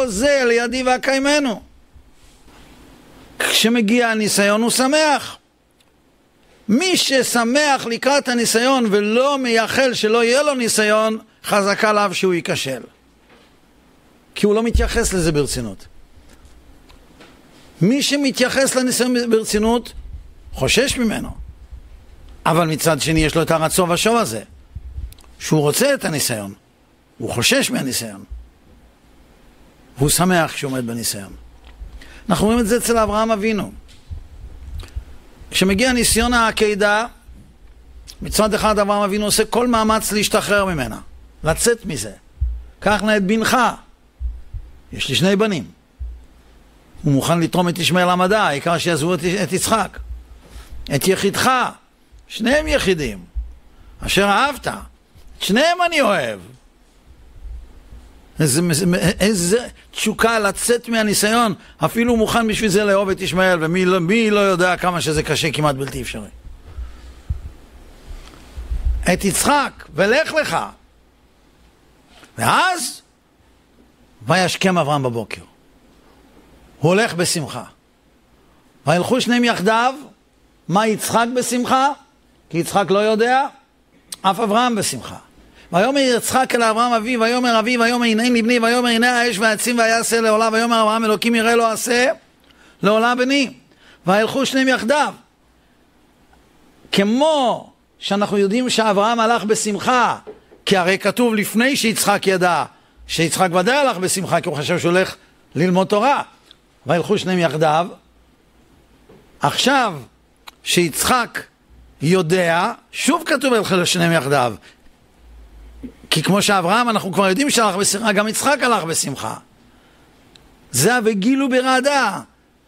זה לידי והקיימנו. כשמגיע הניסיון הוא שמח. מי ששמח לקראת הניסיון ולא מייחל שלא יהיה לו ניסיון, חזקה עליו שהוא ייכשל. כי הוא לא מתייחס לזה ברצינות. מי שמתייחס לניסיון ברצינות, חושש ממנו. אבל מצד שני יש לו את הרצון והשוב הזה, שהוא רוצה את הניסיון. הוא חושש מהניסיון. והוא שמח כשהוא עומד בניסיון. אנחנו רואים את זה אצל אברהם אבינו. כשמגיע ניסיון העקידה, מצד אחד אברהם אבינו עושה כל מאמץ להשתחרר ממנה, לצאת מזה. קח נא את בנך. יש לי 2 בנים. הוא מוכן לתרום את ישמעאל למדע, העיקר שיעזבו את יצחק. את יחידך, 2 יחידים, אשר אהבת, את 2 אני אוהב. איזה תשוקה לצאת מהניסיון, אפילו הוא מוכן בשביל זה לאהוב את ישמעאל, ומי לא יודע כמה שזה קשה, כמעט בלתי אפשרי. את יצחק, ולך לך. ואז וישכם אברהם בבוקר. הוא הולך בשמחה. וילכו 2 יחדיו. מה יצחק בשמחה? כי יצחק לא יודע. אף אברהם בשמחה. ויאמר יצחק אל אברהם אביו, ויאמר אביו, ויאמר הנה לבני, ויאמר הנה האש והעצים והיעשה לעולה, ויאמר אברהם אלוקים יראה לא עשה לעולה בני. וילכו 2 יחדיו. כמו שאנחנו יודעים שאברהם הלך בשמחה, כי הרי כתוב לפני שיצחק ידע, שיצחק ודאי הלך בשמחה, כי הוא חשב שהוא הולך ללמוד תורה. וילכו 2 יחדיו. עכשיו שיצחק יודע, שוב כתוב ילכו 2 יחדיו. כי כמו שאברהם אנחנו כבר יודעים שהלך בשמחה, גם יצחק הלך בשמחה. זה וגילו ברעדה.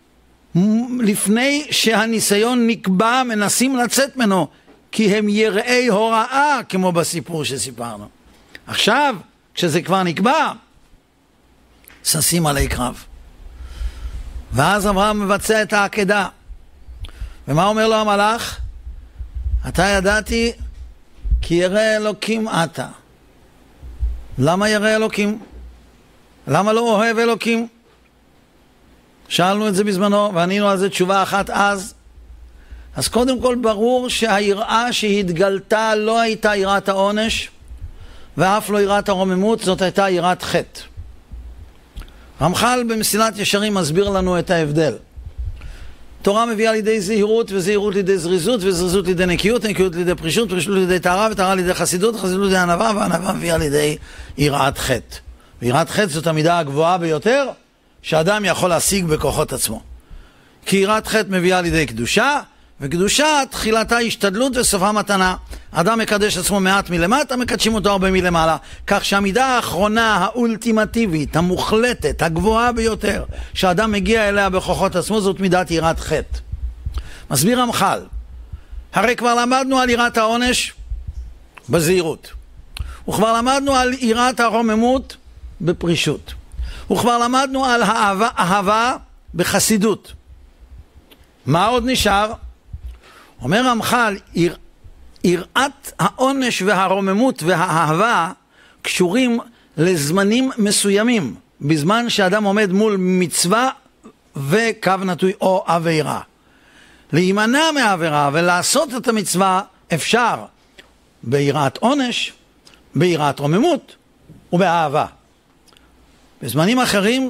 לפני שהניסיון נקבע, מנסים לצאת ממנו, כי הם יראי הוראה, כמו בסיפור שסיפרנו. עכשיו, כשזה כבר נקבע, ששים עלי קרב. ואז אברהם מבצע את העקדה. ומה אומר לו המלאך? אתה ידעתי כי ירא אלוקים אתה. למה ירא אלוקים? למה לא אוהב אלוקים? שאלנו את זה בזמנו וענינו על זה תשובה אחת אז קודם כל ברור שהיראה שהתגלתה לא הייתה יראת העונש ואף לא יראת הרוממות, זאת הייתה יראת חטא. רמח"ל במסילת ישרים מסביר לנו את ההבדל. תורה מביאה לידי זהירות, וזהירות לידי זריזות, וזריזות לידי נקיות, נקיות לידי פרישות, פרישות לידי טהרה, וטהרה לידי חסידות, חסידות לידי ענווה, והענווה מביאה לידי יראת חטא. ויראת חטא זאת המידה הגבוהה ביותר שאדם יכול להשיג בכוחות עצמו. כי יראת חטא מביאה לידי קדושה, וקדושה תחילתה השתדלות וסופה מתנה. אדם מקדש עצמו מעט מלמטה, מקדשים אותו הרבה מלמעלה. כך שהמידה האחרונה, האולטימטיבית, המוחלטת, הגבוהה ביותר, שאדם מגיע אליה בכוחות עצמו, זאת מידת יראת חטא. מסביר רמח"ל, הרי כבר למדנו על יראת העונש בזהירות. וכבר למדנו על יראת הרוממות בפרישות. וכבר למדנו על אהבה בחסידות. מה עוד נשאר? אומר רמח"ל, יראת העונש והרוממות והאהבה קשורים לזמנים מסוימים, בזמן שאדם עומד מול מצווה וקו נטוי או עבירה. להימנע מהעבירה ולעשות את המצווה אפשר ביראת עונש, ביראת רוממות ובאהבה. בזמנים אחרים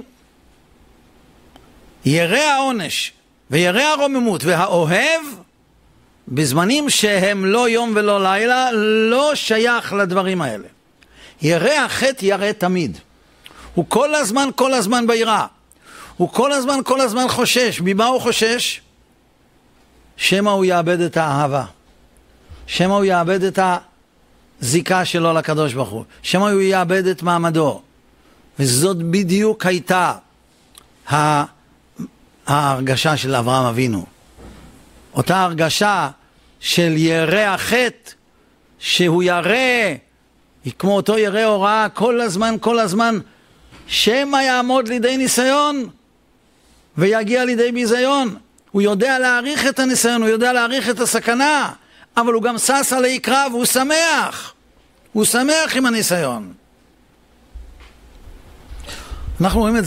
ירא העונש וירא הרוממות והאוהב, בזמנים שהם לא יום ולא לילה, לא שייך לדברים האלה. ירא החטא ירא תמיד. הוא כל הזמן ביראה. הוא כל הזמן חושש. ממה הוא חושש? שמא הוא יאבד את האהבה. שמא הוא יאבד את הזיקה שלו לקדוש ברוך הוא. שמא הוא יאבד את מעמדו. וזאת בדיוק הייתה ההרגשה של אברהם אבינו. אותה הרגשה של ירא החטא, שהוא ירא, כמו אותו ירא הוראה, כל הזמן, שמא יעמוד לידי ניסיון, ויגיע לידי ביזיון. הוא יודע להעריך את הניסיון, הוא יודע להעריך את הסכנה, אבל הוא גם שש עלי קרב, הוא שמח. הוא שמח עם הניסיון. אנחנו רואים את